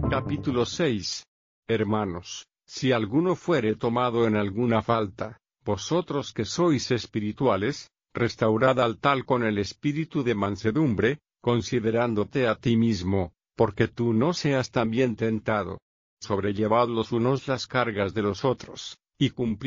Capítulo 6. Hermanos, si alguno fuere tomado en alguna falta, vosotros que sois espirituales, restaurad al tal con el espíritu de mansedumbre, considerándote a ti mismo, porque tú no seas también tentado. Sobrellevad los unos las cargas de los otros, y cumplid